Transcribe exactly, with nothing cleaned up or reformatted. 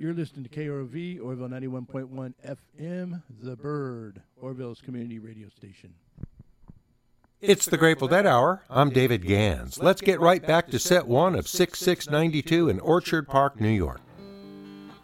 You're listening to K R O V, Orville ninety-one point one F M, The Bird, Orville's community radio station. It's the Grateful Dead Hour. I'm David Gans. Let's get right back to set one of six six ninety-two in Orchard Park, New York.